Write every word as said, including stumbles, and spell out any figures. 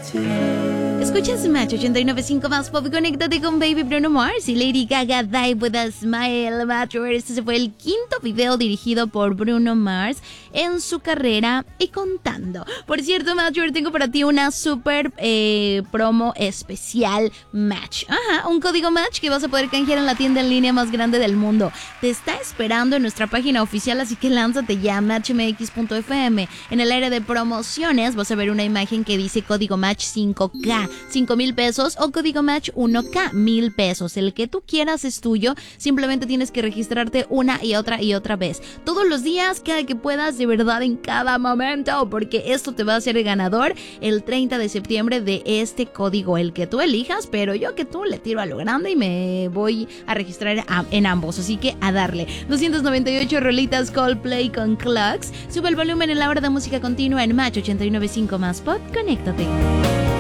Escuchas Match ochenta y nueve punto cinco más pop. Conéctate con Baby Bruno Mars y Lady Gaga. Die with a Smile. Match. Este fue el quinto video dirigido por Bruno Mars en su carrera y contando. Por cierto, Match, tengo para ti una super eh, promo especial Match. Ajá, un código Match que vas a poder canjear en la tienda en línea más grande del mundo. Te está esperando en nuestra página oficial, así que lánzate ya a match m x punto f m. En el área de promociones vas a ver una imagen que dice código Match cinco K, cinco mil pesos, o código Match uno K, mil pesos. El que tú quieras es tuyo, simplemente tienes que registrarte una y otra y otra vez. Todos los días, cada que puedas, de verdad, en cada momento, porque esto te va a hacer ganador el treinta de septiembre de este código, el que tú elijas, pero yo que tú le tiro a lo grande y me voy a registrar a, en ambos, así que a darle. doscientas noventa y ocho rolitas Coldplay con Clocks. Sube el volumen en la hora de música continua en Match ochenta y nueve punto cinco más pop. Conéctate.